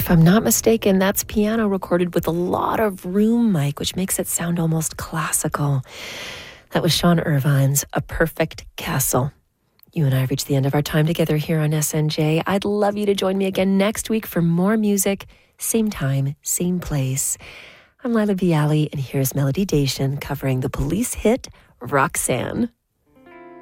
If I'm not mistaken, that's piano recorded with a lot of room mic, which makes it sound almost classical. That was Sean Irvine's A Perfect Castle. You and I have reached the end of our time together here on SNJ. I'd love you to join me again next week for more music, same time, same place. I'm Lila Bialy, and here's Melody Dacian covering the Police hit Roxanne.